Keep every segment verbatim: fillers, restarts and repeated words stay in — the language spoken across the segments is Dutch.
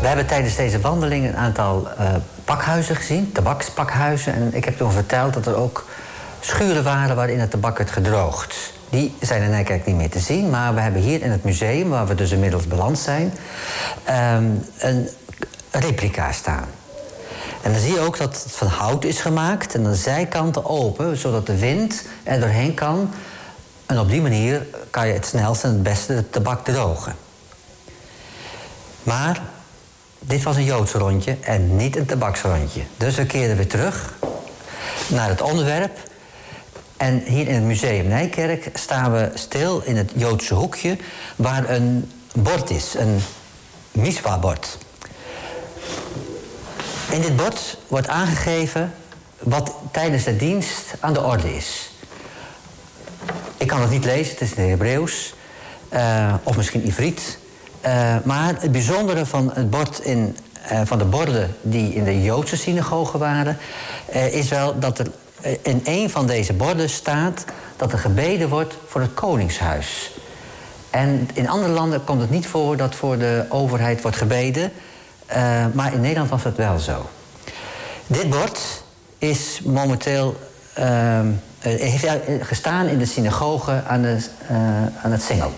We hebben tijdens deze wandeling een aantal uh, pakhuizen gezien, tabakspakhuizen. En ik heb toen verteld dat er ook schuren waren waarin het tabak werd gedroogd. Die zijn in Nijkerk niet meer te zien, maar we hebben hier in het museum, waar we dus inmiddels beland zijn, um, een replica staan. En dan zie je ook dat het van hout is gemaakt en de zijkanten open, zodat de wind er doorheen kan. En op die manier kan je het snelst en het beste het tabak drogen. Maar dit was een Joods rondje en niet een tabaksrondje. Dus we keerden weer terug naar het onderwerp. En hier in het museum Nijkerk staan we stil in het Joodse hoekje, waar een bord is, een miswa-bord. In dit bord wordt aangegeven wat tijdens de dienst aan de orde is. Ik kan het niet lezen, het is in het Hebreeuws, uh, of misschien Ivriet. Uh, maar het bijzondere van het bord in, uh, van de borden die in de Joodse synagogen waren, uh, is wel dat er in een van deze borden staat dat er gebeden wordt voor het koningshuis. En in andere landen komt het niet voor dat voor de overheid wordt gebeden, uh, maar in Nederland was dat wel zo. Dit bord is momenteel uh, heeft gestaan in de synagoge aan, de, uh, aan het Singel.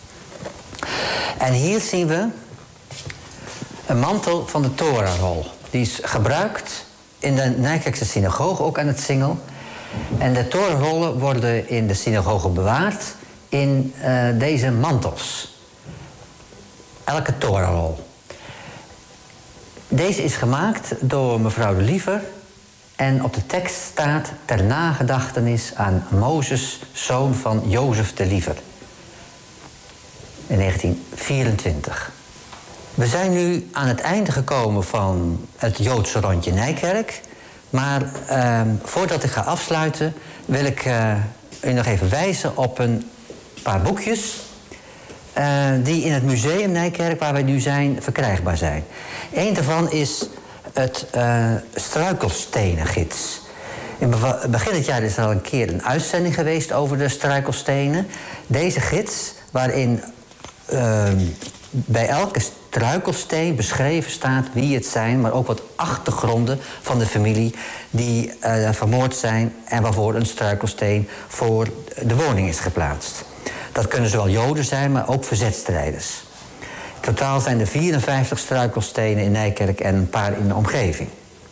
En hier zien we een mantel van de Torarol. Die is gebruikt in de Nijkerkse synagoge, ook aan het Singel. En de Torarollen worden in de synagoge bewaard in uh, deze mantels. Elke Torarol. Deze is gemaakt door mevrouw de Liever. En op de tekst staat ter nagedachtenis aan Mozes, zoon van Jozef de Liever. In negentien vierentwintig. We zijn nu aan het einde gekomen van het Joodse rondje Nijkerk. Maar uh, voordat ik ga afsluiten wil ik uh, u nog even wijzen op een paar boekjes Uh, die in het museum Nijkerk, waar wij nu zijn, verkrijgbaar zijn. Eén daarvan is het uh, struikelstenengids. In begin dit jaar is er al een keer een uitzending geweest over de struikelstenen. Deze gids, waarin uh, bij elke struikelsteen beschreven staat wie het zijn, maar ook wat achtergronden van de familie die uh, vermoord zijn en waarvoor een struikelsteen voor de woning is geplaatst. Dat kunnen zowel Joden zijn, maar ook verzetstrijders. In totaal zijn er vierenvijftig struikelstenen in Nijkerk en een paar in de omgeving.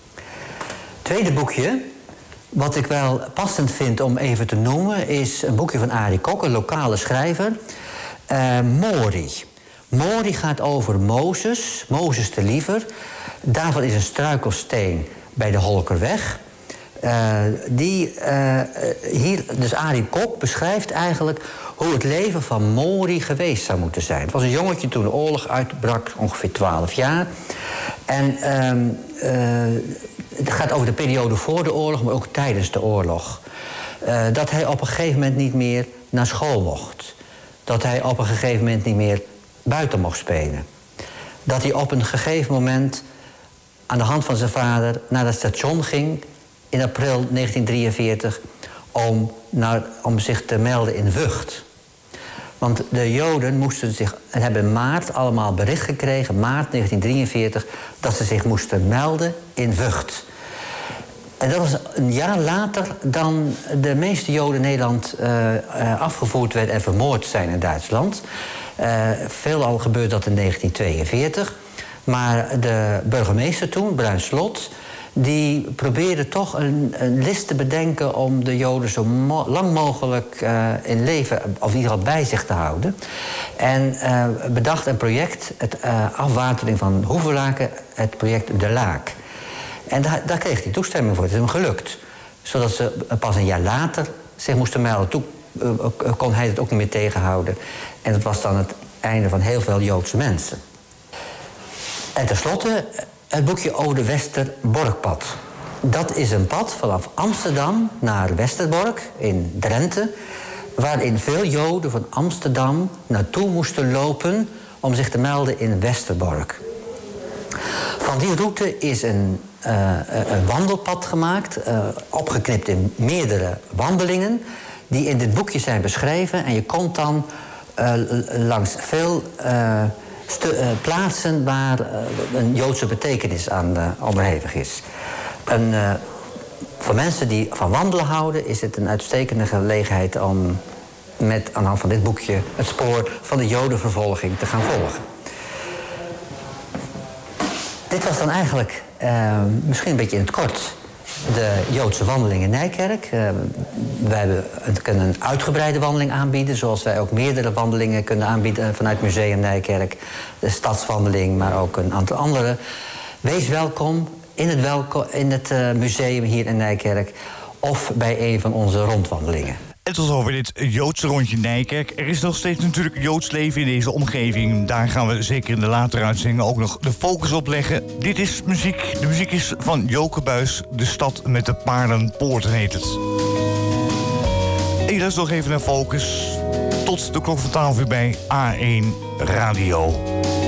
Tweede boekje, wat ik wel passend vind om even te noemen, is een boekje van Arie Kok, een lokale schrijver. Uh, Mori. Mori gaat over Mozes, Mozes de Liever. Daarvan is een struikelsteen bij de Holkerweg. Uh, die uh, hier, dus Arie Kok beschrijft eigenlijk hoe het leven van Mori geweest zou moeten zijn. Het was een jongetje toen de oorlog uitbrak, ongeveer twaalf jaar. En uh, uh, het gaat over de periode voor de oorlog, maar ook tijdens de oorlog. Uh, dat hij op een gegeven moment niet meer naar school mocht. Dat hij op een gegeven moment niet meer buiten mocht spelen. Dat hij op een gegeven moment aan de hand van zijn vader naar het station ging in april negentien drieënveertig om, naar, om zich te melden in Vught. Want de Joden moesten zich, en hebben in maart allemaal bericht gekregen, maart negentien drieënveertig, dat ze zich moesten melden in Vught. En dat was een jaar later dan de meeste Joden in Nederland uh, uh, afgevoerd werden en vermoord zijn in Duitsland. Uh, veelal gebeurde dat in negentien tweeënveertig. Maar de burgemeester toen, Bruin Slot, die probeerde toch een, een list te bedenken om de Joden zo mo- lang mogelijk uh, in leven, of in ieder geval bij zich te houden. En uh, bedacht een project, het uh, afwatering van Hoevelaken, het project De Laak. En daar, daar kreeg hij toestemming voor. Het is hem gelukt. Zodat ze pas een jaar later zich moesten melden. Toen uh, kon hij het ook niet meer tegenhouden. En dat was dan het einde van heel veel Joodse mensen. En tenslotte het boekje Ode Westerborkpad. Dat is een pad vanaf Amsterdam naar Westerbork in Drenthe, waarin veel Joden van Amsterdam naartoe moesten lopen om zich te melden in Westerbork. Van die route is een, uh, een wandelpad gemaakt, uh, opgeknipt in meerdere wandelingen, die in dit boekje zijn beschreven. En je komt dan uh, langs veel uh, stu- uh, plaatsen waar uh, een Joodse betekenis aan uh, onderhevig is. En, uh, voor mensen die van wandelen houden is het een uitstekende gelegenheid om met aan de hand van dit boekje het spoor van de Jodenvervolging te gaan volgen. Dit was dan eigenlijk uh, misschien een beetje in het kort de Joodse wandeling in Nijkerk. Uh, wij hebben een, kunnen een uitgebreide wandeling aanbieden, zoals wij ook meerdere wandelingen kunnen aanbieden vanuit Museum Nijkerk. De stadswandeling, maar ook een aantal andere. Wees welkom in het, welko- in het uh, museum hier in Nijkerk of bij een van onze rondwandelingen. En tot over dit Joodse rondje Nijkerk. Er is nog steeds natuurlijk Joods leven in deze omgeving. Daar gaan we zeker in de latere uitzendingen ook nog de focus op leggen. Dit is muziek. De muziek is van Joke Buys. De stad met de paardenpoorten heet het. En dat is nog even een focus. Tot de klok van twaalf uur bij A één Radio.